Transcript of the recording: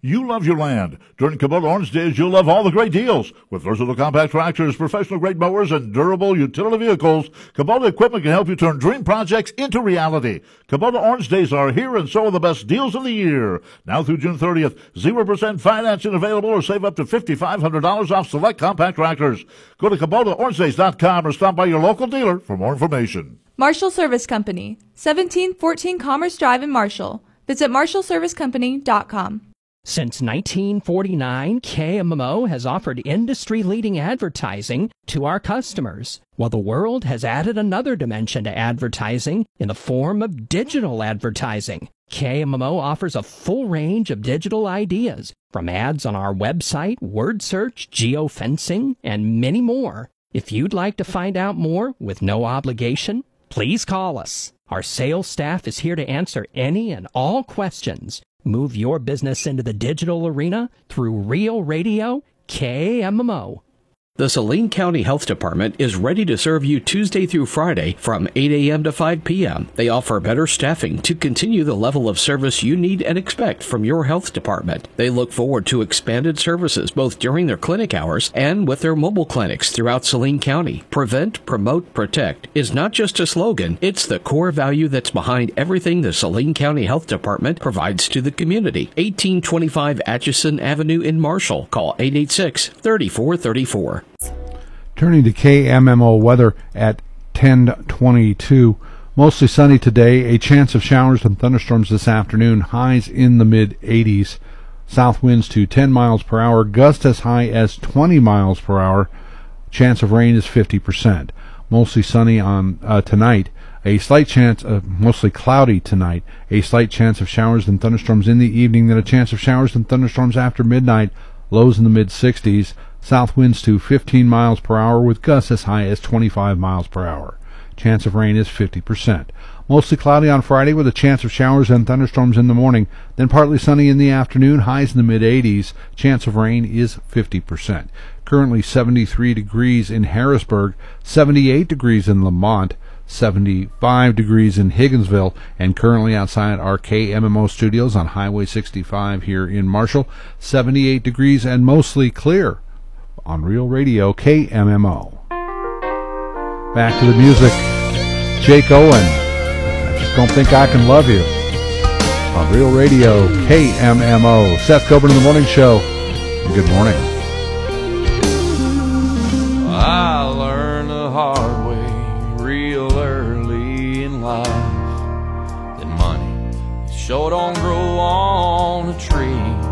You love your land. During Kubota Orange Days, you'll love all the great deals. With versatile compact tractors, professional-grade mowers, and durable utility vehicles, Kubota equipment can help you turn dream projects into reality. Kubota Orange Days are here, and so are the best deals of the year. Now through June 30th, 0% financing available, or save up to $5,500 off select compact tractors. Go to KubotaOrangeDays.com or stop by your local dealer for more information. Marshall Service Company, 1714 Commerce Drive in Marshall. Visit marshallservicecompany.com. Since 1949, KMMO has offered industry-leading advertising to our customers, while the world has added another dimension to advertising in the form of digital advertising. KMMO offers a full range of digital ideas, from ads on our website, word search, geofencing, and many more. If you'd like to find out more with no obligation, please call us. Our sales staff is here to answer any and all questions. Move your business into the digital arena through Real Radio KMMO. The Saline County Health Department is ready to serve you Tuesday through Friday from 8 a.m. to 5 p.m. They offer better staffing to continue the level of service you need and expect from your health department. They look forward to expanded services both during their clinic hours and with their mobile clinics throughout Saline County. Prevent, promote, protect is not just a slogan, it's the core value that's behind everything the Saline County Health Department provides to the community. 1825 Atchison Avenue in Marshall. Call 886-3434. Turning to KMMO weather at 10:22. Mostly sunny today. A chance of showers and thunderstorms this afternoon. Highs in the mid-80s. South winds to 10 miles per hour. Gusts as high as 20 miles per hour. Chance of rain is 50%. Mostly sunny on tonight. A slight chance of mostly cloudy tonight. A slight chance of showers and thunderstorms in the evening. Then a chance of showers and thunderstorms after midnight. Lows in the mid-60s. South winds to 15 miles per hour with gusts as high as 25 miles per hour. Chance of rain is 50%. Mostly cloudy on Friday with a chance of showers and thunderstorms in the morning, then partly sunny in the afternoon, highs in the mid-80s. Chance of rain is 50%. Currently 73 degrees in Harrisburg, 78 degrees in Lamont, 75 degrees in Higginsville, and currently outside our KMMO studios on Highway 65 here in Marshall, 78 degrees and mostly clear on Real Radio KMMO. Back to the music. Jake Owen, I Just Don't Think I Can Love You on Real Radio KMMO. Seth Coburn in the Morning Show. Good morning. I learned the hard way real early in life that money sure don't grow on a tree.